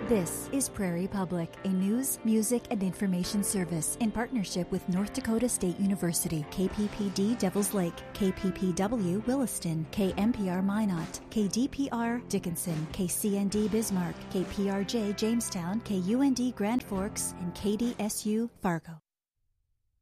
This is Prairie Public, a news, music, and information service in partnership with North Dakota State University, KPPD Devils Lake, KPPW Williston, KMPR Minot, KDPR Dickinson, KCND Bismarck, KPRJ Jamestown, KUND Grand Forks, and KDSU Fargo.